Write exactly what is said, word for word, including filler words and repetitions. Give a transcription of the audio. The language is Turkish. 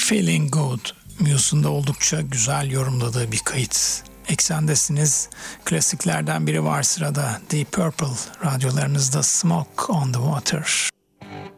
Feeling Good, Muse'un da oldukça güzel yorumladığı bir kayıt. Eksendesiniz, klasiklerden biri var sırada. Deep Purple, radyolarınızda Smoke on the Water.